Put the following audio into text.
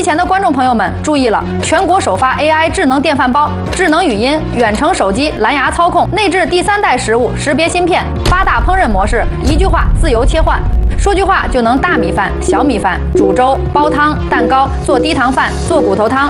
机前的观众朋友们注意了，全国首发 AI 智能电饭煲，智能语音、远程手机、蓝牙操控，内置第3代食物识别芯片，8大烹饪模式，一句话自由切换。说句话就能大米饭、小米饭、煮粥、煲汤、蛋糕、做低糖饭、做骨头汤、